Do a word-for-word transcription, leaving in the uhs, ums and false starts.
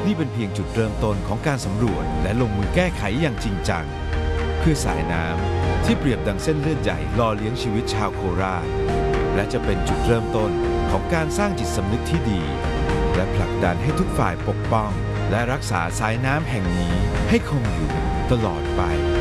นี่เป็นเพียงจุดเริ่มต้นของการสำรวจและลงมือแก้ไขอย่างจริงจังเพื่อสายน้ำที่เปรียบดังเส้นเลือดใหญ่หล่อเลี้ยงชีวิตชาวโคราชและจะเป็นจุดเริ่มต้นของการสร้างจิตสำนึกที่ดีและผลักดันให้ทุกฝ่ายปกป้องและรักษาสายน้ำแห่งนี้ให้คงอยู่ตลอดไป